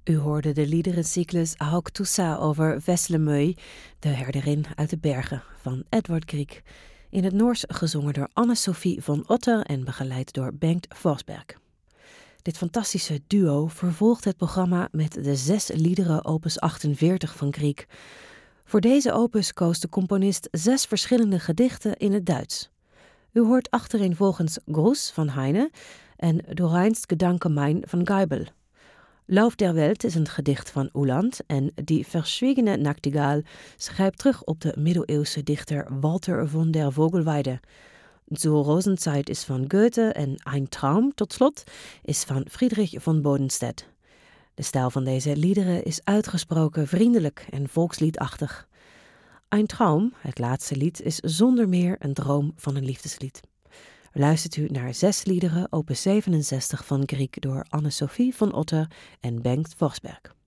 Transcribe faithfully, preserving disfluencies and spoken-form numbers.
U hoorde de liederencyclus Hauk Tussa over Veslemøy, de herderin uit de bergen, van Edward Grieg. In het Noors gezongen door Anne-Sophie van Otter en begeleid door Bengt Forsberg. Dit fantastische duo vervolgt het programma met de zes liederen opus achtenveertig van Grieg. Voor deze opus koos de componist zes verschillende gedichten in het Duits. U hoort achtereenvolgens Gruß van Heine en Du reinst Gedanke mein van Geibel. Lauf der Welt is een gedicht van Uhland en Die Verschwiegene Nachtigall schrijft terug op de middeleeuwse dichter Walter von der Vogelweide. Zur Rosenzeit is van Goethe en Ein Traum, tot slot, is van Friedrich von Bodenstedt. De stijl van deze liederen is uitgesproken vriendelijk en volksliedachtig. Ein Traum, het laatste lied, is zonder meer een droom van een liefdeslied. Luistert u naar zes liederen, opus zevenenzestig van Grieg door Anne-Sophie van Otter en Bengt Forsberg.